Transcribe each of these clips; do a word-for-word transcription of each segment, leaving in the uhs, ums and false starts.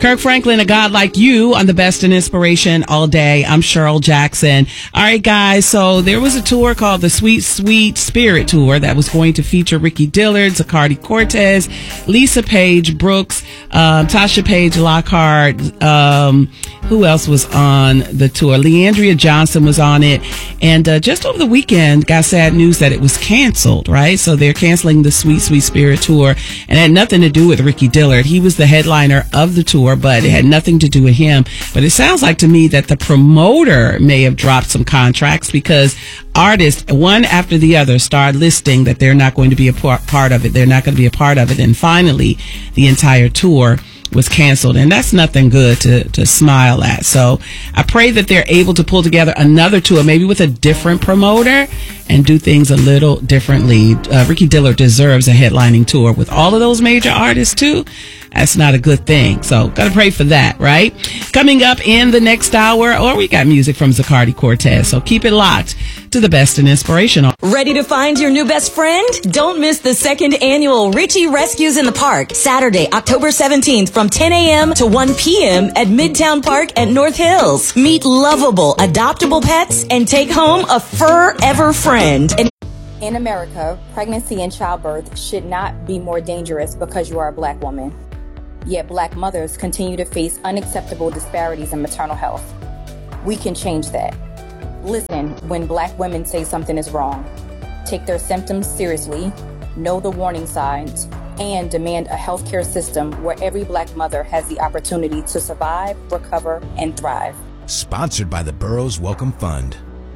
Kirk Franklin, A God Like You on the Best in Inspiration all day. I'm Cheryl Jackson. All right, guys. So there was a tour called the Sweet, Sweet Spirit Tour that was going to feature Ricky Dillard, Zacardi Cortez, Lisa Page Brooks, um, Tasha Page Lockhart. Um, who else was on the tour? Leandria Johnson was on it. And uh, just over the weekend, got sad news that it was canceled, right? So they're canceling the Sweet, Sweet Spirit Tour. And it had nothing to do with Ricky Dillard. He was the headliner of the tour, but it had nothing to do with him. But it sounds like to me that the promoter may have dropped some contracts because artists, one after the other, started listing that they're not going to be a part of it. They're not going to be a part of it. And finally, the entire tour was canceled, and that's nothing good to to smile at. So I pray that they're able to pull together another tour, maybe with a different promoter, and do things a little differently. Uh, Ricky Dillard deserves a headlining tour with all of those major artists too. That's not a good thing. So gotta pray for that, right? Coming up in the next hour, or we got music from Zacardi Cortez. So keep it locked to the Best in Inspirational. Ready to find your new best friend? Don't miss the second annual Richie Rescues in the Park, Saturday, October seventeenth from ten a.m. to one p.m. at Midtown Park at North Hills. Meet lovable, adoptable pets and take home a forever friend. And in America, pregnancy and childbirth should not be more dangerous because you are a black woman. Yet black mothers continue to face unacceptable disparities in maternal health. We can change that. Listen when black women say something is wrong. Take their symptoms seriously, know the warning signs, and demand a healthcare system where every black mother has the opportunity to survive, recover, and thrive. Sponsored by the Burroughs Welcome Fund.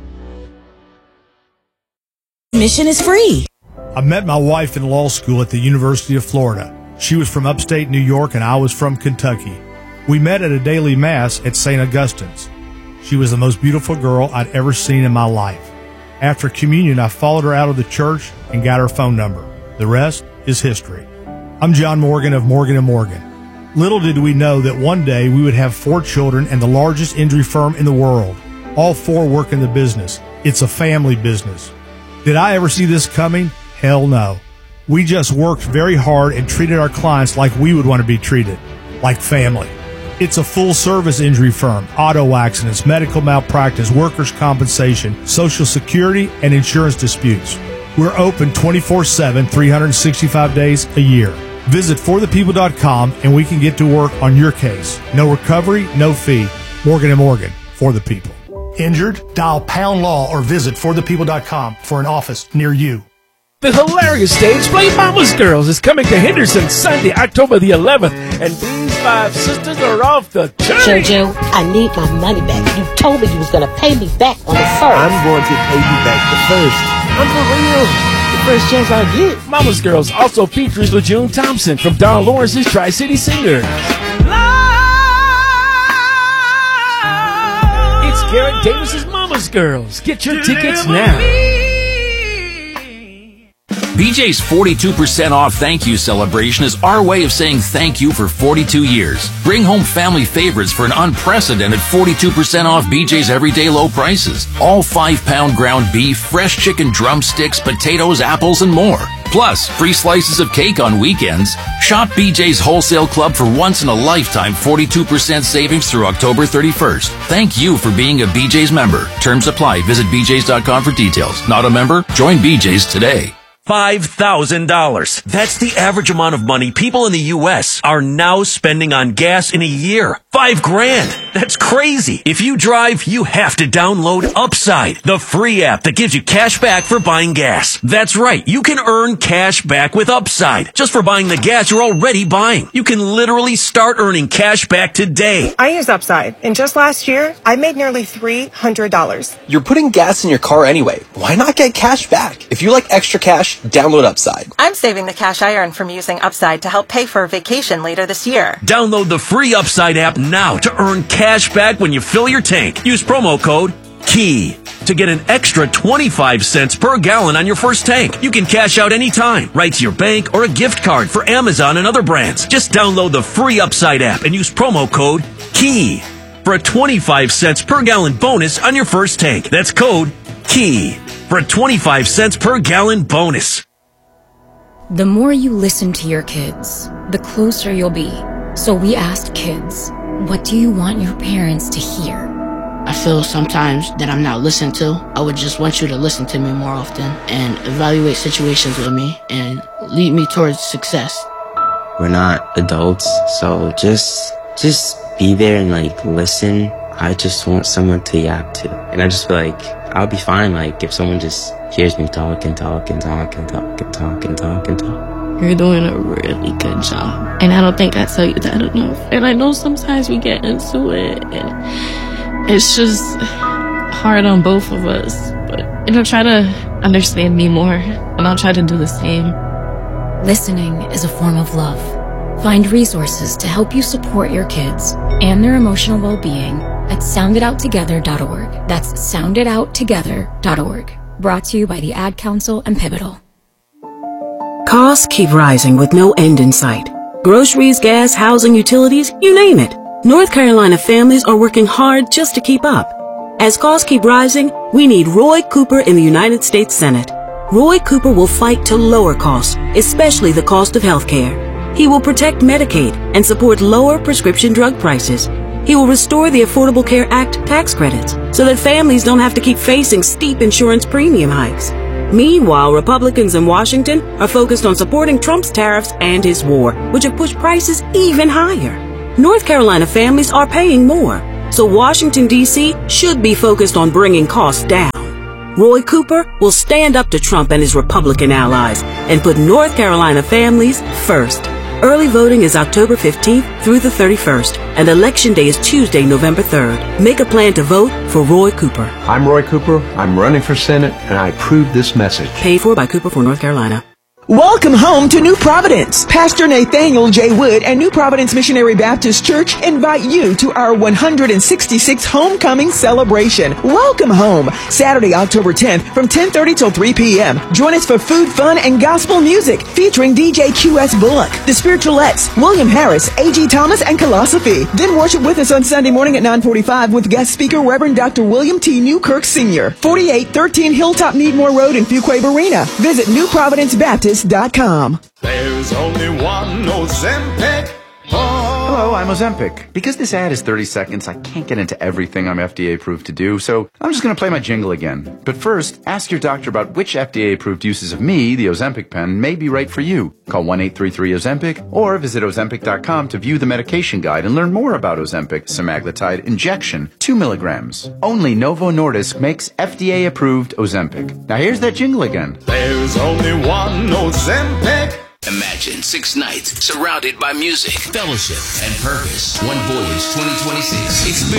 Admission is free. I met my wife in law school at the University of Florida. She was from upstate New York and I was from Kentucky. We met at a daily mass at Saint Augustine's. She was the most beautiful girl I'd ever seen in my life. After communion, I followed her out of the church and got her phone number. The rest is history. I'm John Morgan of Morgan and Morgan. Little did we know that one day we would have four children and the largest injury firm in the world. All four work in the business. It's a family business. Did I ever see this coming? Hell no. We just worked very hard and treated our clients like we would want to be treated, like family. It's a full-service injury firm, auto accidents, medical malpractice, workers' compensation, Social Security, and insurance disputes. We're open twenty-four seven, three hundred sixty-five days a year. Visit for the people dot com and we can get to work on your case. No recovery, no fee. Morgan and Morgan, for the people. Injured? Dial pound law or visit for the people dot com for an office near you. The hilarious stage play Mama's Girls is coming to Henderson Sunday, October the eleventh, and these five sisters are off the chain. Jojo, I need my money back. You told me you was going to pay me back on the first. I'm going to pay you back the first. I'm for real. The first chance I get. Mama's Girls also features LaJune Thompson from Don Lawrence's Tri-City Singers. It's Garrett Davis's Mama's Girls. Get your tickets now. B J's forty-two percent off thank you celebration is our way of saying thank you for forty-two years. Bring home family favorites for an unprecedented forty-two percent off B J's everyday low prices. All five pound ground beef, fresh chicken drumsticks, potatoes, apples, and more. Plus, free slices of cake on weekends. Shop B J's Wholesale Club for once-in-a-lifetime forty-two percent savings through October thirty-first. Thank you for being a B J's member. Terms apply. Visit B J's dot com for details. Not a member? Join B J's today. five thousand dollars. That's the average amount of money people in the U S are now spending on gas in a year. Five grand. That's crazy. If you drive, you have to download Upside, the free app that gives you cash back for buying gas. That's right. You can earn cash back with Upside just for buying the gas you're already buying. You can literally start earning cash back today. I use Upside, and just last year, I made nearly three hundred dollars. You're putting gas in your car anyway. Why not get cash back? If you like extra cash, download Upside. I'm saving the cash I earn from using Upside to help pay for a vacation later this year. Download the free Upside app now to earn cash back when you fill your tank. Use promo code KEY to get an extra twenty-five cents per gallon on your first tank. You can cash out anytime, right to your bank or a gift card for Amazon and other brands. Just download the free Upside app and use promo code KEY for a twenty-five cents per gallon bonus on your first tank. That's code KEY for a twenty-five cents per gallon bonus. The more you listen to your kids, the closer you'll be. So we asked kids, what do you want your parents to hear? I feel sometimes that I'm not listened to. I would just want you to listen to me more often and evaluate situations with me and lead me towards success. We're not adults, so just just be there and like listen. I just want someone to yap to. And I just feel like I'll be fine like if someone just hears me talk and talk and talk and talk and talk and talk and talk. You're doing a really good job. And I don't think I tell you that enough. And I know sometimes we get into it and it's just hard on both of us. But, you know, try to understand me more and I'll try to do the same. Listening is a form of love. Find resources to help you support your kids and their emotional well-being at sound it out together dot org. That's sound it out together dot org. Brought to you by the Ad Council and Pivotal. Costs keep rising with no end in sight. Groceries, gas, housing, utilities, you name it. North Carolina families are working hard just to keep up. As costs keep rising, we need Roy Cooper in the United States Senate. Roy Cooper will fight to lower costs, especially the cost of health care. He will protect Medicaid and support lower prescription drug prices. He will restore the Affordable Care Act tax credits so that families don't have to keep facing steep insurance premium hikes. Meanwhile, Republicans in Washington are focused on supporting Trump's tariffs and his war, which have pushed prices even higher. North Carolina families are paying more, so Washington, D C should be focused on bringing costs down. Roy Cooper will stand up to Trump and his Republican allies and put North Carolina families first. Early voting is October fifteenth through the thirty-first, and Election Day is Tuesday, November third. Make a plan to vote for Roy Cooper. I'm Roy Cooper. I'm running for Senate, and I approve this message. Paid for by Cooper for North Carolina. Welcome home to New Providence. Pastor Nathaniel J. Wood and New Providence Missionary Baptist Church invite you to our one hundred sixty-sixth Homecoming Celebration. Welcome home. Saturday, October tenth from ten thirty till three p.m. Join us for food, fun, and gospel music featuring D J Q S Bullock, The Spiritualettes, William Harris, A G Thomas, and Philosophy. Then worship with us on Sunday morning at nine forty-five with guest speaker Reverend Doctor William T. Newkirk Senior forty-eight thirteen Hilltop Needmore Road in Fuquay Arena. Visit New Providence Baptist dot com. There's only one Ozempic. Oh. Hello, I'm Ozempic. Because this ad is thirty seconds, I can't get into everything I'm F D A approved to do, so I'm just going to play my jingle again. But first, ask your doctor about which F D A approved uses of me, the Ozempic pen, may be right for you. Call one eight three three Ozempic or visit Ozempic dot com to view the medication guide and learn more about Ozempic semaglutide injection, two milligrams. Only Novo Nordisk makes F D A approved Ozempic. Now here's that jingle again. There's only one Ozempic. Imagine six nights surrounded by music, fellowship, and purpose. One Voyage twenty twenty-six. Experience